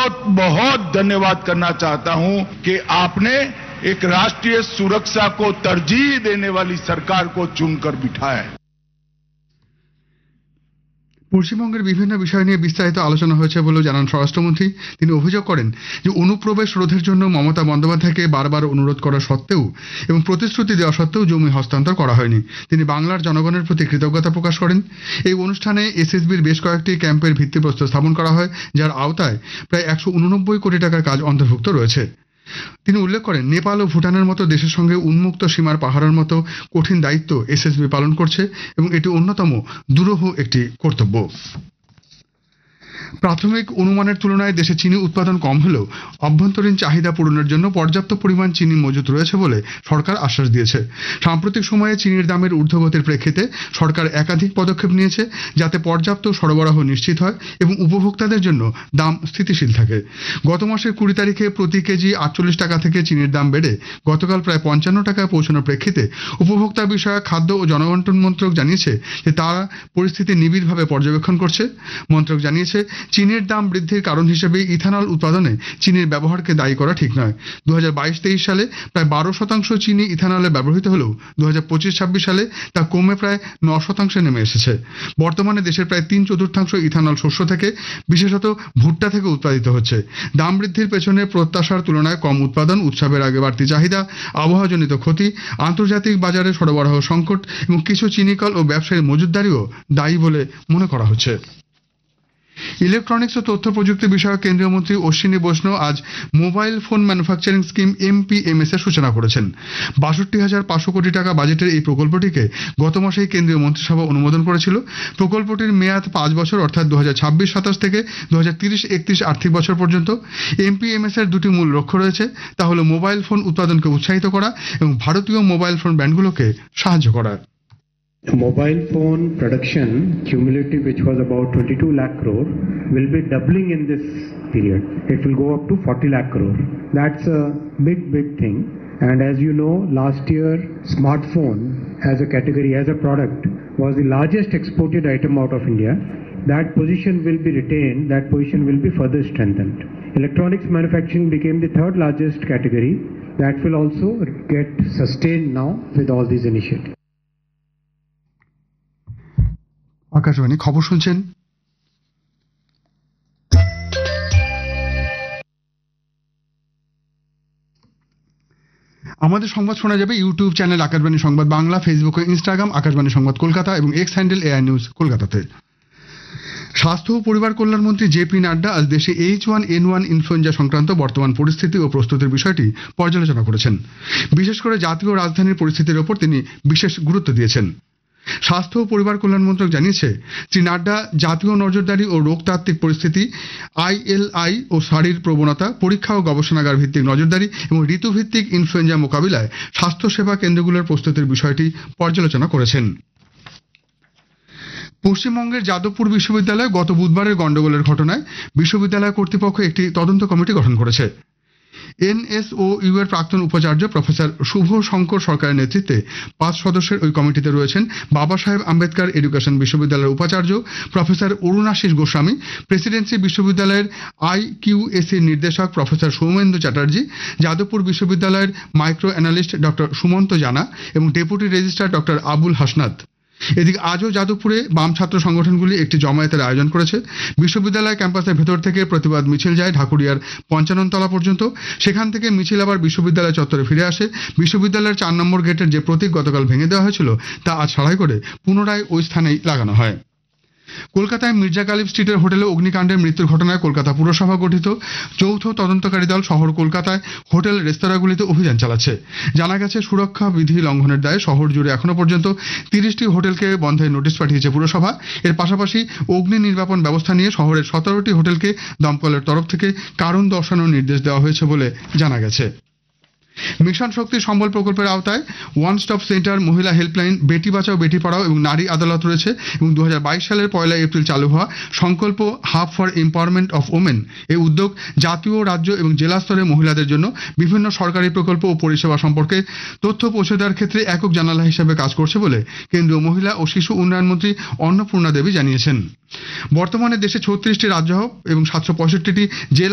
बहुत बहुत धन्यवाद करना चाहता हूं कि आपने एक राष्ट्रीय सुरक्षा को तरजीह देने वाली सरकार को चुनकर बिठाया है। পশ্চিমবঙ্গের বিভিন্ন বিষয় নিয়ে বিস্তারিত আলোচনা হয়েছে বলেও জানান স্বরাষ্ট্রমন্ত্রী। তিনি অভিযোগ করেন যে অনুপ্রবেশ রোধের জন্য মমতা বন্দ্যোপাধ্যায়কে বারবার অনুরোধ করা সত্ত্বেও এবং প্রতিশ্রুতি দেওয়া সত্ত্বেও জমি হস্তান্তর করা হয়নি। তিনি বাংলার জনগণের প্রতি কৃতজ্ঞতা প্রকাশ করেন। এই অনুষ্ঠানে এসএসবির বেশ কয়েকটি ক্যাম্পের ভিত্তিপ্রস্তর স্থাপন করা হয়, যার আওতায় প্রায় 189 কোটি টাকার কাজ অন্তর্ভুক্ত রয়েছে। তিনি উল্লেখ করেন, নেপাল ও ভুটানের মতো দেশের সঙ্গে উন্মুক্ত সীমার পাহারার মতো কঠিন দায়িত্ব এসএসবি পালন করছে এবং এটি অন্যতম দুরূহ একটি কর্তব্য। প্রাথমিক অনুমানের তুলনায় দেশে চিনি উৎপাদন কম হলেও অভ্যন্তরীণ চাহিদা পূরণের জন্য পর্যাপ্ত পরিমাণ চিনি মজুত রয়েছে বলে সরকার আশ্বাস দিয়েছে। সাম্প্রতিক সময়ে চিনির দামের ঊর্ধ্বগতির প্রেক্ষিতে সরকার একাধিক পদক্ষেপ নিয়েছে যাতে পর্যাপ্ত সরবরাহ নিশ্চিত হয় এবং উপভোক্তাদের জন্য দাম স্থিতিশীল থাকে। গত মাসের 20 তারিখে প্রতি কেজি 48 টাকা থেকে চিনির দাম বেড়ে গতকাল প্রায় 55 টাকায় পৌঁছানোর প্রেক্ষিতে উপভোক্তা বিষয়ক খাদ্য ও জনবন্টন মন্ত্রক জানিয়েছে যে তারা পরিস্থিতি নিবিড়ভাবে পর্যবেক্ষণ করছে। মন্ত্রক জানিয়েছে, চিনির দাম বৃদ্ধির কারণ হিসেবে ইথানল উৎপাদনে চিনির ব্যবহারকে দায়ী করা ঠিক নয়। 2022-23 সালে প্রায় 12% চিনি ইথানলে ব্যবহৃত হলেও 2025-26 সালে তা কমে প্রায় 9% নেমে এসেছে। বর্তমানে দেশের প্রায় 3/4 ইথানল শস্য থেকে, বিশেষত ভুট্টা থেকে উৎপাদিত হচ্ছে। দাম বৃদ্ধির পেছনে প্রত্যাশার তুলনায় কম উৎপাদন, উৎসবের আগে বাড়তি চাহিদা, আবহাওয়াজনিত ক্ষতি, আন্তর্জাতিক বাজারে সরবরাহ সংকট এবং কিছু চিনিকল ও ব্যবসায়ী মজুতদারিও দায়ী বলে মনে করা হচ্ছে। ইলেকট্রনিক্স ও তথ্য প্রযুক্তি বিষয়ক কেন্দ্রীয় মন্ত্রী অশ্বিনী বৈষ্ণব আজ mobile phone manufacturing scheme MPMS এর সূচনা করেছেন। 62,500 কোটি টাকা বাজেটের এই প্রকল্পটিকে গত মাসেই কেন্দ্রীয় মন্ত্রিসভা অনুমোদন করেছিল। প্রকল্পটির মেয়াদ 5 বছর, অর্থাৎ 2026-27 থেকে 2030-31 আর্থিক বছর পর্যন্ত। MPMS এর দুটি মূল লক্ষ্য রয়েছে, তা হল মোবাইল ফোন উৎপাদনকে উৎসাহিত করা এবং ভারতীয় মোবাইল ফোন ব্র্যান্ডগুলোকে সাহায্য করা। Mobile phone production cumulative, which was about 22 lakh crore, will be doubling in this period. It will go up to 40 lakh crore. That's a big thing. And as you know, last year smartphone as a category, as a product, was the largest exported item out of India. That position will be retained, that position will be further strengthened. Electronics manufacturing became the third largest category. That will also get sustained now with all these initiatives. Akashvani খবর শুনছেন। আমাদের সংবাদ শোনা যাবে YouTube channel Akashvani সংবাদ Bangla, Facebook ও Instagram Akashvani সংবাদ কলকাতা এবং x handle AI news কলকাতাতে। স্বাস্থ্য ও পরিবার কল্যাণ মন্ত্রী JP নাড্ডা আজ দেশে H1N1 ইনফ্লুয়েঞ্জা সংক্রান্ত বর্তমান পরিস্থিতি ও প্রস্তুতির বিষয়টি পর্যালোচনা করেছেন। বিশেষ করে জাতীয় রাজধানীর পরিস্থিতির ওপর তিনি বিশেষ গুরুত্ব দিয়েছেন। স্বাস্থ্য ও পরিবার কল্যাণ মন্ত্রক জানিয়েছে, শ্রী নাড্ডা জাতীয় নজরদারি ও রোগতাত্ত্বিক পরিস্থিতি, ILI ও সারির প্রবণতা, পরীক্ষা ও গবেষণাগার ভিত্তিক নজরদারি এবং ঋতুভিত্তিক ইনফ্লুয়েঞ্জা মোকাবিলায় স্বাস্থ্যসেবা কেন্দ্রগুলোর প্রস্তুতির বিষয়টি পর্যালোচনা করেছেন। পশ্চিমবঙ্গের যাদবপুর বিশ্ববিদ্যালয়ে গত বুধবারের গন্ডগোলের ঘটনায় বিশ্ববিদ্যালয় কর্তৃপক্ষ একটি তদন্ত কমিটি গঠন করেছে। NSOU এর প্রাক্তন উপাচার্য প্রফেসর শুভ শঙ্কর সরকারের নেতৃত্বে 5 সদস্যের ওই কমিটিতে রয়েছেন বাবা সাহেব আম্বেদকর এডুকেশন বিশ্ববিদ্যালয়ের উপাচার্য প্রফেসর অরুণাশিস গোস্বামী, প্রেসিডেন্সি বিশ্ববিদ্যালয়ের IQAC নির্দেশক প্রফেসর সৌমেন্দু চ্যাটার্জি, যাদবপুর বিশ্ববিদ্যালয়ের মাইক্রো অ্যানালিস্ট ডক্টর সুমন্ত জানা এবং deputy registrar doctor Abul Hasnat. এদিকে আজও যাদবপুরে বাম ছাত্র সংগঠনগুলি একটি জমায়েতের আয়োজন করেছে। বিশ্ববিদ্যালয় ক্যাম্পাসের ভেতর থেকে প্রতিবাদ মিছিল যায় ঢাকুরিয়ার 55 তলা পর্যন্ত। সেখান থেকে মিছিল আবার বিশ্ববিদ্যালয় চত্বরে ফিরে আসে। বিশ্ববিদ্যালয়ের 4 নম্বর গেটের যে প্রতীক গতকাল ভেঙে দেওয়া হয়েছিল তা আজ সারাই করে পুনরায় ওই স্থানেই লাগানো হয়। কলকাতায় মির্জা গালিব স্ট্রিটের হোটেলে অগ্নিকাণ্ডের মৃত্যুর ঘটনায় কলকাতা পুরসভা গঠিত যৌথ তদন্তকারী দল শহর কলকাতায় হোটেল রেস্তোরাঁগুলিতে অভিযান চালাচ্ছে। জানা গেছে, সুরক্ষা বিধি লঙ্ঘনের দায়ে শহর জুড়ে এখনো পর্যন্ত 30টি হোটেলকে বন্ধের নোটিশ পাঠিয়েছে পুরসভা। এর পাশাপাশি অগ্নি নির্বাপন ব্যবস্থা নিয়ে শহরের 17টি হোটেলকে দমকলের তরফ থেকে কারণ দর্শানোর নির্দেশ দেওয়া হয়েছে বলে জানা গেছে। মিশন শক্তি সম্বল প্রকল্পের আওতায় ওয়ান স্টপ সেন্টার, মহিলা হেল্পলাইন, বেটি বাঁচাও বেটি পড়াও এবং নারী আদালত রয়েছে এবং 2022 সালের 1 এপ্রিল চালু হওয়া সংকল্প hub for empowerment of women এই উদ্যোগ জাতীয়, রাজ্য এবং জেলা স্তরে মহিলাদের জন্য বিভিন্ন সরকারি প্রকল্প ও পরিষেবা সম্পর্কে তথ্য পৌঁছে দেওয়ার ক্ষেত্রে একক জানালা হিসেবে কাজ করছে বলে কেন্দ্রীয় মহিলা ও শিশু উন্নয়ন মন্ত্রী অন্নপূর্ণা দেবী জানিয়েছেন। বর্তমানে দেশে 36টি রাজ্য এবং 765টি জেলা